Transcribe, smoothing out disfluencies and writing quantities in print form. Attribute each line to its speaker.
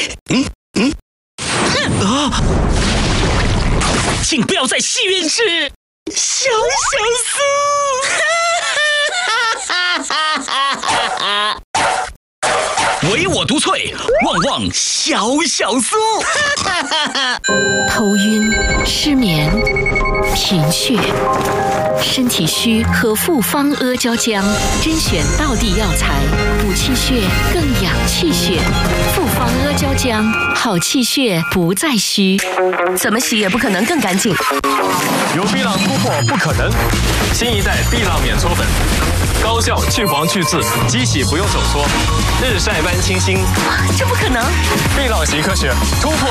Speaker 1: 请不要在戏院吃小酥，唯我独萃，旺旺小酥。
Speaker 2: 头晕、失眠、贫血、身体虚，喝复方阿胶浆，甄选道地药材，补气血，更养气血。复方阿胶浆，好气血不再虚，怎么洗也不可能更干净。
Speaker 3: 有碧朗突破不可能，新一代碧朗免搓粉，高效去黄去渍，机洗不用手搓，日晒般清新。
Speaker 2: 这不可能！
Speaker 3: 碧朗洗科学突破